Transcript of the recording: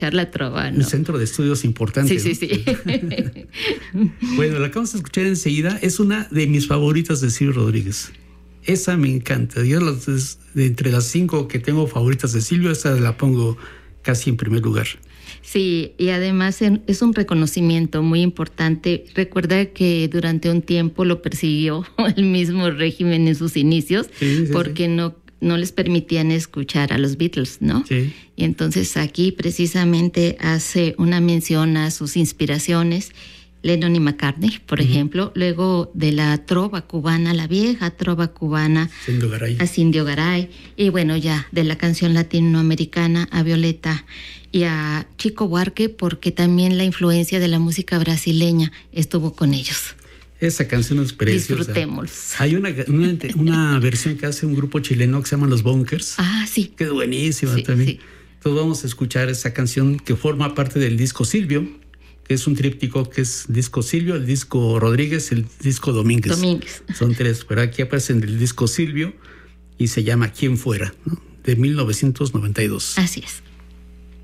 la trova, ¿no? Un centro de estudios importante. Sí, sí, sí. Bueno, la acabamos de escuchar enseguida. Es una de mis favoritas de Silvio Rodríguez. Esa me encanta. Yo de entre las 5 que tengo favoritas de Silvio, esa la pongo casi en primer lugar. Sí, y además es un reconocimiento muy importante. Recuerda que durante un tiempo lo persiguió el mismo régimen en sus inicios, porque no les permitían escuchar a los Beatles, ¿no? Sí. Y entonces aquí precisamente hace una mención a sus inspiraciones, Lennon y McCartney, por ejemplo, luego de la trova cubana, la vieja trova cubana, a Cindio Garay, y bueno, ya de la canción latinoamericana a Violeta y a Chico Buarque, porque también la influencia de la música brasileña estuvo con ellos. Esa canción es preciosa. Disfrutémoslos. Hay una versión que hace un grupo chileno que se llama Los Bunkers. Ah, sí. Que es buenísima también. Sí. Entonces vamos a escuchar esa canción que forma parte del disco Silvio, que es un tríptico que es el disco Silvio, el disco Rodríguez, el disco Domínguez. Son 3, pero aquí aparece en el disco Silvio y se llama Quién Fuera, ¿no? De 1992. Así es.